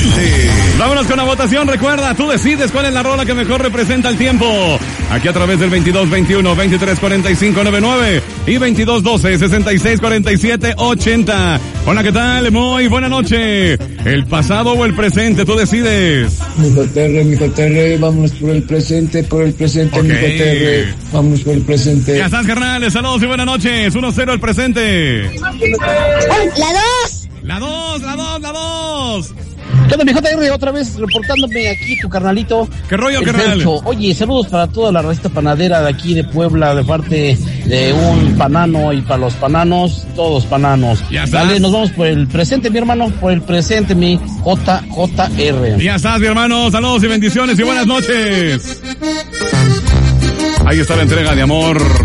presente. Vámonos con la votación. Recuerda, tú decides cuál es la rola que mejor representa el tiempo. Aquí a través del 2221-234599 y 2212-664780. Hola, ¿qué tal? Muy buena noche. ¿El pasado o el presente? Tú decides. Mijo Terre, vámonos por el presente, Okay. Mijo Terre, vámonos por el presente. Ya estás, carnales. Saludos y buenas noches. 1-0 el presente. La 2. La 2. ¿Qué onda, mi JR? Otra vez reportándome aquí tu carnalito. ¿Qué rollo, el carnal? Fercho. Oye, saludos para toda la racita panadera de aquí de Puebla, de parte de un panano, y para los pananos, todos pananos. Ya estás. Dale, nos vamos por el presente, mi hermano, por el presente, mi JR. Ya estás, mi hermano. Saludos y bendiciones y buenas noches. Ahí está la entrega de amor.